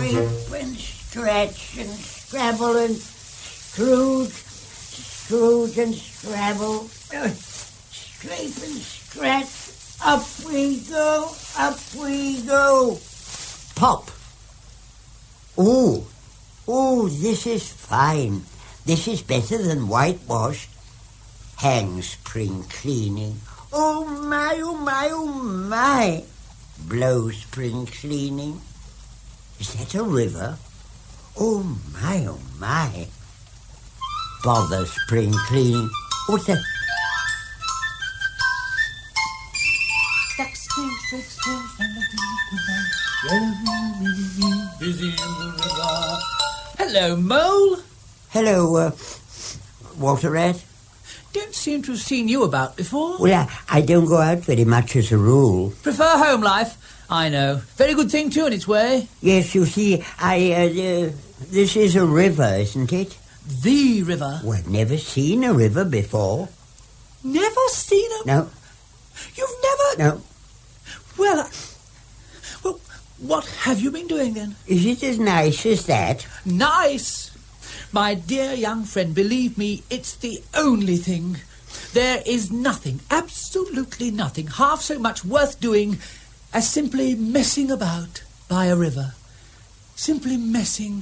scrape and stretch and scrabble and scrooge and scrabble. Scrape and scratch. Up we go, up we go. Pop. Oh, this is fine. This is better than whitewash. Hang spring cleaning. Oh my, oh my, oh my. Blow spring cleaning. Is that a river? Oh my, oh my. Bother spring cleaning. What's that? Busy in the river. Hello, Mole. Hello, Walter Rat. Don't seem to have seen you about before. Well, I don't go out very much as a rule. Prefer home life. I know. Very good thing, too, in its way. Yes, you see, this is a river, isn't it? The river. Well, I've never seen a river before. Never seen a... No. You've never... No. Well, what have you been doing, then? Is it as nice as that? Nice? My dear young friend, believe me, it's the only thing. There is nothing, absolutely nothing, half so much worth doing as simply messing about by a river. Simply messing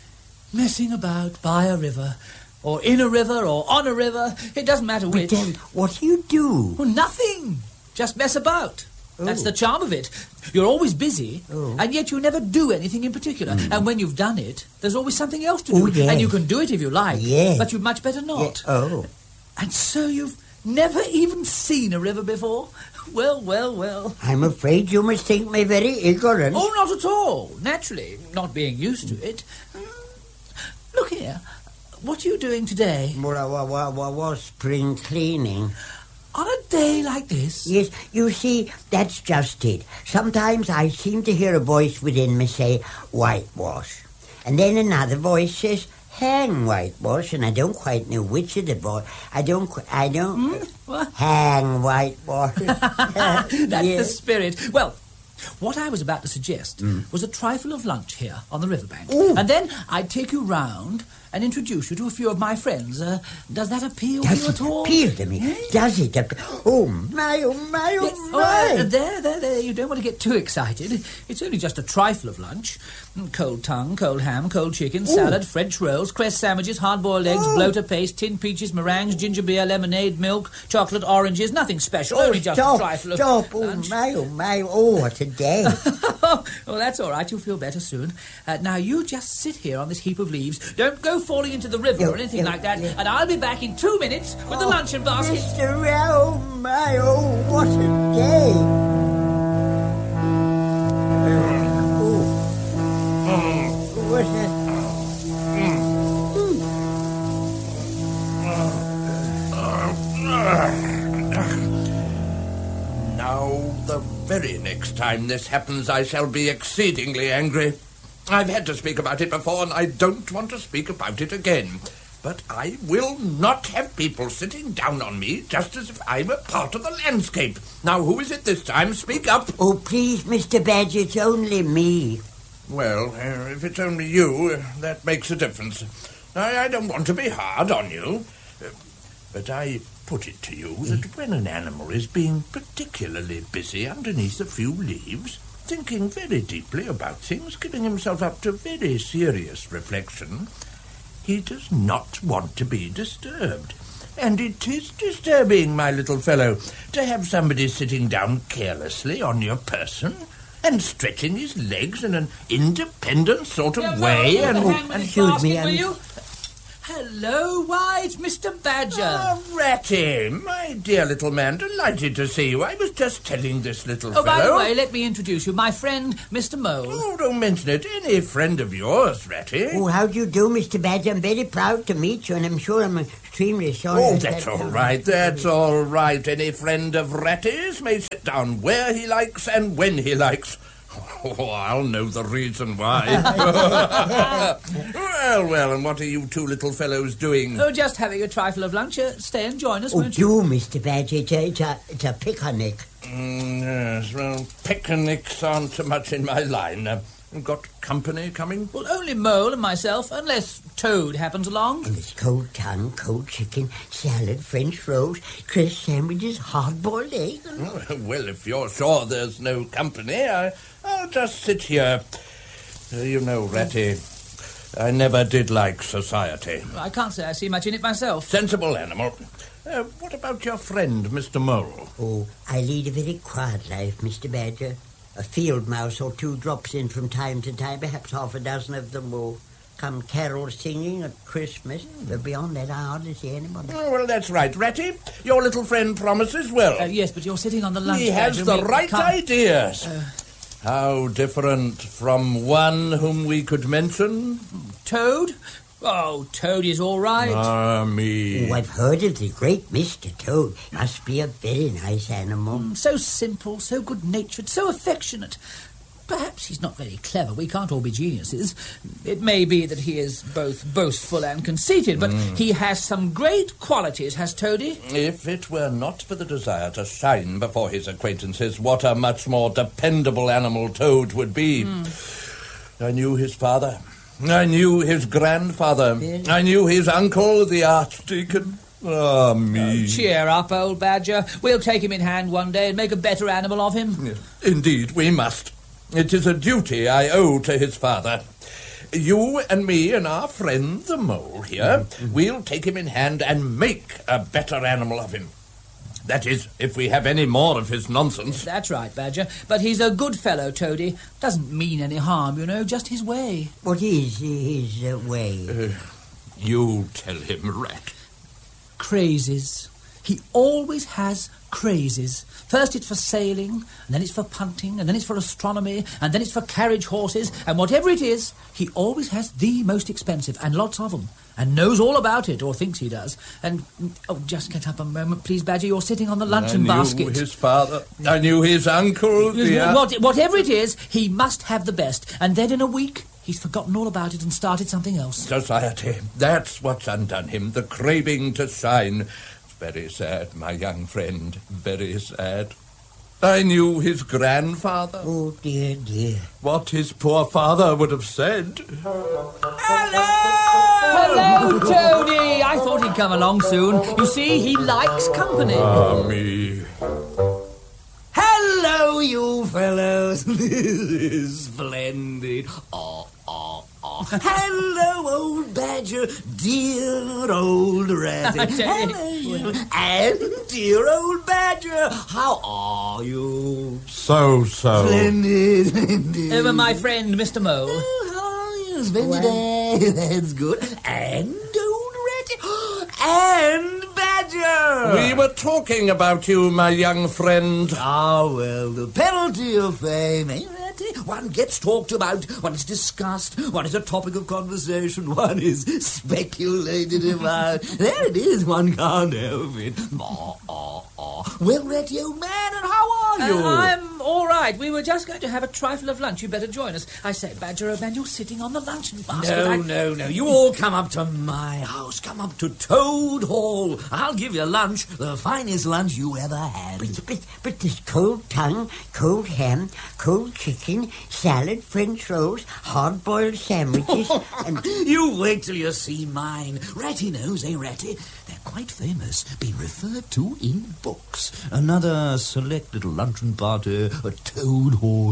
about by a river. Or in a river, or on a river. It doesn't matter which. But then, what do you do? Well, nothing. Just mess about. That's the charm of it. You're always busy, and yet you never do anything in particular. And when you've done it, there's always something else to do. Yes. And you can do it if you like, but you'd much better not. Yeah. And so you've never even seen a river before? Well. I'm afraid you must think me very ignorant. Oh, not at all. Naturally, not being used to it. Look here. What are you doing today? Well, spring cleaning. On a day like this? Yes, you see, that's just it. Sometimes I seem to hear a voice within me say, whitewash. And then another voice says, hang whitewash, and I don't quite know which of the voice. I don't... What? Hang whitewash. That's the spirit. Well, what I was about to suggest was a trifle of lunch here on the riverbank. Ooh. And then I'd take you round and introduce you to a few of my friends. Does that appeal to you at all? Does it appeal to me? Yes. Does it appeal? Oh, my, oh, my, oh, my. There. You don't want to get too excited. It's only just a trifle of lunch. Cold tongue, cold ham, cold chicken, salad, French rolls, cress sandwiches, hard-boiled eggs, bloater paste, tinned peaches, meringues, ginger beer, lemonade, milk, chocolate, oranges. Nothing special, only just a trifle of lunch. Oh, my, oh, what a day. Well, that's all right. You'll feel better soon. Now, you just sit here on this heap of leaves. Don't go falling into the river or anything like that. And I'll be back in 2 minutes with the luncheon basket. Mr. Oh, my, oh, what a day. What's that? Now, the very next time this happens, I shall be exceedingly angry. I've had to speak about it before, and I don't want to speak about it again. But I will not have people sitting down on me just as if I were part of the landscape. Now, who is it this time? Speak up. Oh, please, Mr. Badger, it's only me. Well, if it's only you, that makes a difference. I don't want to be hard on you, but I put it to you that when an animal is being particularly busy underneath a few leaves, thinking very deeply about things, giving himself up to very serious reflection, he does not want to be disturbed. And it is disturbing, my little fellow, to have somebody sitting down carelessly on your person and stretching his legs in an independent sort of way. Excuse me, will you? Hello, why, it's Mr. Badger. Oh, Ratty, my dear little man, delighted to see you. I was just telling this little fellow... by the way, let me introduce you. My friend, Mr. Mole. Oh, don't mention it. Any friend of yours, Ratty. Oh, how do you do, Mr. Badger? I'm very proud to meet you, and I'm sure I'm extremely sorry. Oh, that's all right. That's all right. Any friend of Ratty's may sit down where he likes and when he likes. Oh, I'll know the reason why. Well, and what are you two little fellows doing? Oh, just having a trifle of lunch. Stay and join us, Oh, won't you? do, Mr. Badger. It's a picnic. Yes, well, picnics aren't so much in my line. Got company coming? Well, only Mole and myself, unless Toad happens along. And it's cold tongue, cold chicken, salad, French rolls, crisp sandwiches, hard-boiled eggs. Oh, well, if you're sure there's no company, I'll just sit here. You know, Ratty, I never did like society. I can't say I see much in it myself. Sensible animal. What about your friend, Mr. Mole? Oh, I lead a very quiet life, Mr. Badger. A field mouse or two drops in from time to time, perhaps half a dozen of them will come carol singing at Christmas. But beyond that, I hardly see anybody. Oh, well, that's right, Ratty. Your little friend promises well. Yes, but you're sitting on the lunch. He has Badger. the right ideas. How different from one whom we could mention? Toad? Oh, Toad is all right. Ah, me. Oh, I've heard of the great Mr. Toad. Must be a very nice animal. So simple, so good-natured, so affectionate. Perhaps he's not very clever. We can't all be geniuses. It may be that he is both boastful and conceited, but he has some great qualities, has Toady? If it were not for the desire to shine before his acquaintances, what a much more dependable animal Toad would be. I knew his father. I knew his grandfather. I knew his uncle, the Archdeacon. Ah, me. Oh, cheer up, old Badger. We'll take him in hand one day and make a better animal of him. Yes, indeed, we must. It is a duty I owe to his father. You and me and our friend the Mole here, we'll take him in hand and make a better animal of him. That is, if we have any more of his nonsense. That's right, Badger. But he's a good fellow, Toady. Doesn't mean any harm, you know, just his way. What is his way? You tell him, Rat. Crazes. He always has crazes. First it's for sailing, and then it's for punting, and then it's for astronomy, and then it's for carriage horses, and whatever it is, he always has the most expensive, and lots of them, and knows all about it, or thinks he does. And, oh, just get up a moment, please, Badger, you're sitting on the luncheon basket. I knew his father. I knew his uncle. Whatever it is, he must have the best, and then in a week, he's forgotten all about it and started something else. Society. That's what's undone him. The craving to shine. It's very sad, my young friend. Very sad. I knew his grandfather. Oh, dear, dear. What his poor father would have said. Hello, Toady! I thought he'd come along soon. You see, he likes company. Ah, me. Hello, you fellows. This is splendid. Hello, old Badger. Dear old Ratty. Hello, and dear old Badger. How are you? So. Splendid. My friend, Mr. Mole. Oh, how are you? Splendid. That's good. And old Ratty. And Badger. We were talking about you, my young friend. Ah, well, the penalty of fame, eh, Ratty? One gets talked about, one is discussed, one is a topic of conversation, one is speculated about. There it is, one can't help it. Well, Ratty, old man, and how are you? I'm all right. We were just going to have a trifle of lunch. You better join us. I say, Badger, old man, you're sitting on the luncheon basket. No. You all come up to my house. Come up to Toad Hall. I'll give you lunch, the finest lunch you ever had. But there's cold tongue, cold ham, cold chicken, salad, French rolls, hard-boiled sandwiches, and... You wait till you see mine. Ratty knows, eh, Ratty? They're quite famous, been referred to in books. Another select little luncheon party at Toad Hall.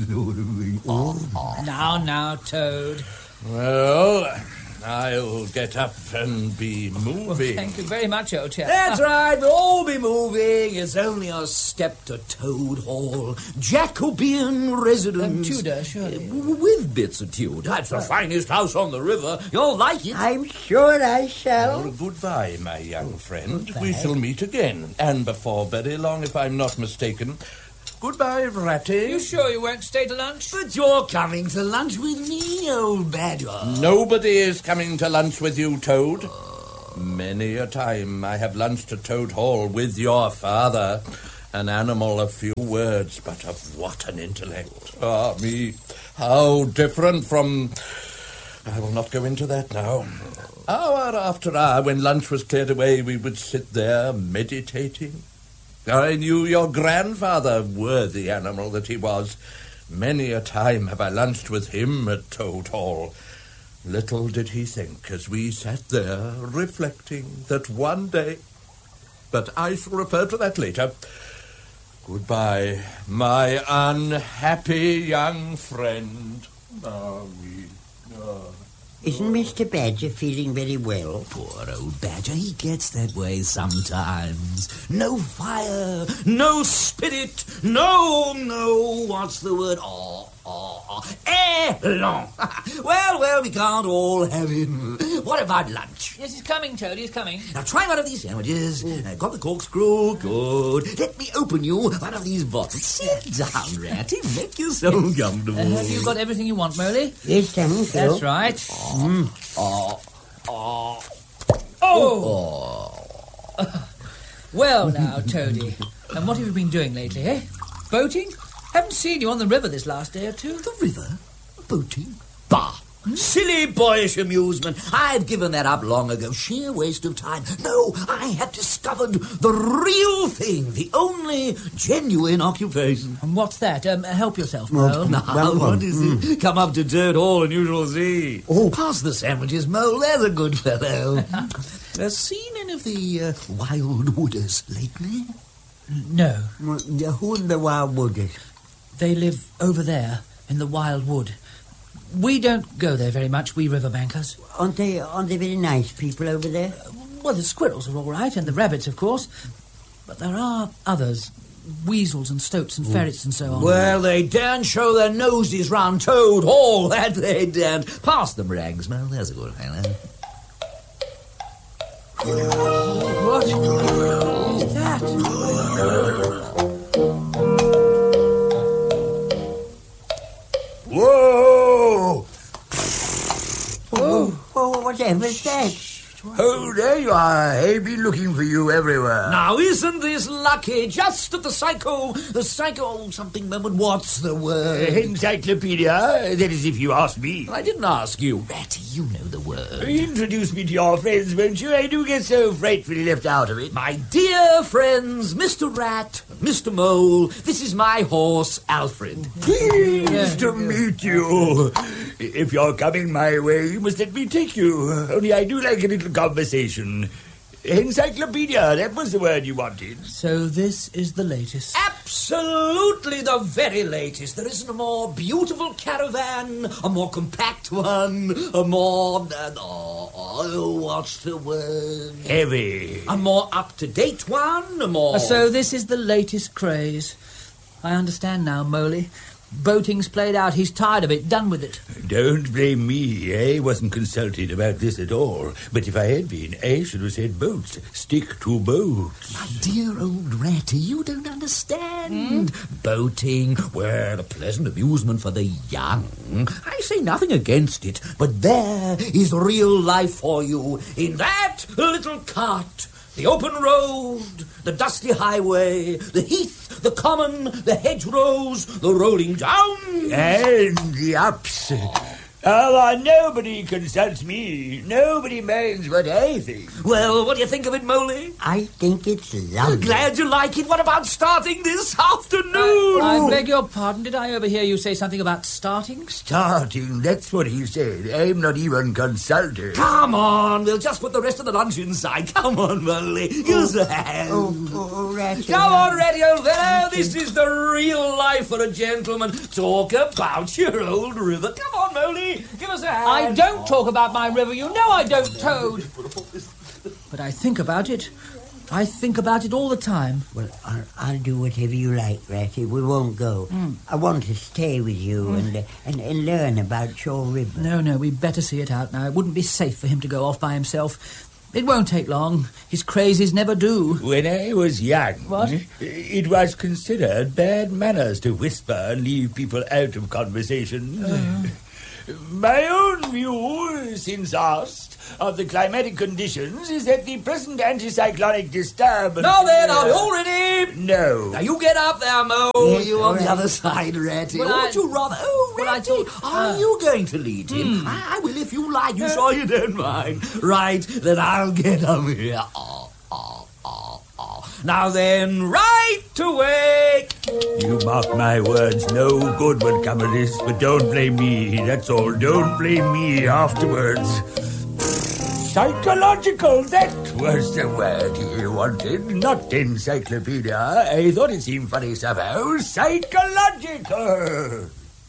Now, Toad. Well, I'll get up and be moving. Well, thank you very much, old chap. That's right, we'll all be moving. It's only a step to Toad Hall. Jacobean residence. Tudor, surely. With bits of Tudor. It's the finest house on the river. You'll like it. I'm sure I shall. Well, goodbye, my young friend. Goodbye. We shall meet again, and before very long, if I'm not mistaken. Goodbye, Ratty. You sure you won't stay to lunch? But you're coming to lunch with me, old Badger. Nobody is coming to lunch with you, Toad. Many a time I have lunched at Toad Hall with your father. An animal of few words, but of what an intellect. Ah, me, how different from... I will not go into that now. Hour after hour, when lunch was cleared away, we would sit there meditating. I knew your grandfather, worthy animal that he was. Many a time have I lunched with him at Toad Hall. Little did he think, as we sat there reflecting, that one day... But I shall refer to that later. Goodbye, my unhappy young friend. Isn't Mr. Badger feeling very well? Poor old Badger, he gets that way sometimes. No fire, no spirit, no, what's the word? Élan. Well, we can't all have him. What about lunch? Yes, he's coming, Toad, he's coming. Now try one of these sandwiches. Got the corkscrew? Good. Let me open you one of these bottles. Sit down, Ratty. Make yourself comfortable. Have you got everything you want, Moley? Yes, thank you. That's right. Well now, Toady, and what have you been doing lately, eh? Boating? Haven't seen you on the river this last day or two. The river? Boating? Bah! Silly boyish amusement. I've given that up long ago. Sheer waste of time. No, I have discovered the real thing. The only genuine occupation. And what's that? Help yourself, Mole. Now, what is it? Come up to Toad Hall and you shall see. Pass the sandwiches, Mole. There's a good fellow. Seen any of the Wild Wooders lately? No. Who in the Wild Wooders? They live over there in the Wild Wood. We don't go there very much, we riverbankers. Aren't they very nice people over there? Well, the squirrels are all right, and the rabbits, of course. But there are others. Weasels and stoats and ferrets and so on. Well, they daren't show their noses round Toad Hall, that they daren't. Pass them rags, Mel. There's a good fellow. What is that? Whoa! Oh, whatever's that? Oh, there you are. I've been looking for you everywhere. Now, isn't this lucky? Just at the psycho something moment. What's the word? Encyclopedia? That is if you ask me. I didn't ask you. Ratty, you know the word. Introduce me to your friends, won't you? I do get so frightfully left out of it. My dear friends, Mr. Rat, Mr. Mole, this is my horse, Alfred. Pleased to meet you. If you're coming my way, you must let me take you. Only I do like a little conversation. Encyclopedia, that was the word you wanted. So this is the latest. Absolutely the very latest. There isn't a more beautiful caravan, a more compact one, a more... what's the word? Heavy. A more up-to-date one, a more... So this is the latest craze. I understand now, Moley. Boating's played out. He's tired of it. Done with it. Don't blame me. I wasn't consulted about this at all. But if I had been, I should have said boats. Stick to boats. My dear old Ratty, you don't understand. Boating, well, a pleasant amusement for the young. I say nothing against it, but there is real life for you in that little cart. The open road, the dusty highway, the heath, the common, the hedgerows, the rolling down. And the ups. Oh, nobody consults me. Nobody minds what I think. Well, what do you think of it, Moley? I think it's lovely. Glad you like it. What about starting this afternoon? I beg your pardon. Did I overhear you say something about starting? Starting, that's what he said. I'm not even consulted. Come on, we'll just put the rest of the lunch inside. Come on, Moley. Use a hand. Ratty. Come on, Ratty, old fellow. This is the real life for a gentleman. Talk about your old river. Come on, Moley. Give us a hand. I don't talk about my river. You know I don't, Toad. But I think about it. I think about it all the time. Well, I'll do whatever you like, Ratty. We won't go. I want to stay with you and learn about your river. No, we'd better see it out now. It wouldn't be safe for him to go off by himself. It won't take long. His crazes never do. When I was young, What? It was considered bad manners to whisper and leave people out of conversation. My own view, since asked, of the climatic conditions is that the present anticyclonic disturbance... Now then, are we all ready? No. Now you get up there, Mo. Yes, You on all the right. other side, Ratty. Well, Or would you rather... Oh, well, I Ratty, thought- are you going to lead him? I will if you like. You sure you don't mind? Right, then I'll get up here. Now then, right away. You mark my words, no good will come of this, but don't blame me, that's all. Don't blame me afterwards. Psychological, that was the word you wanted, not encyclopedia. I thought it seemed funny somehow. Psychological.